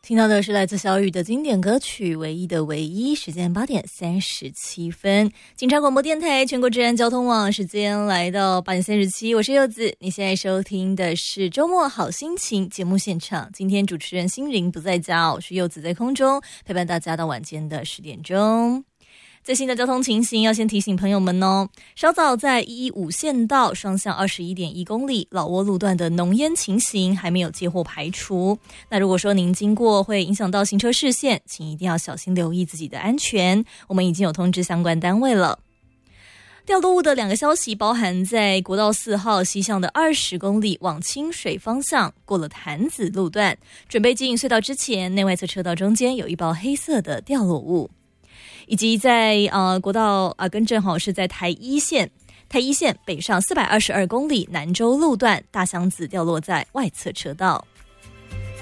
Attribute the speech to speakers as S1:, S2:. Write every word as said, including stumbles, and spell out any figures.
S1: 听到的是来自小雨的经典歌曲《唯一的唯一》，时间八点三十七分。警察广播电台全国治安交通网，时间来到八点三十七，我是柚子。你现在收听的是周末好心情节目现场。今天主持人心灵不在家，我是柚子在空中陪伴大家到晚间的十点钟。最新的交通情形要先提醒朋友们哦，稍早在一一五县道双向 二十一点一公里老挝路段的浓烟情形还没有接获排除。那如果说您经过会影响到行车视线，请一定要小心留意自己的安全，我们已经有通知相关单位了。掉落物的两个消息包含在国道四号西向的二十公里往清水方向过了潭子路段，准备进隧道之前，内外侧车道中间有一包黑色的掉落物。以及在呃国道啊，更正好是在台一线，台一线北上四百二十二公里南州路段，大箱子掉落在外侧车道。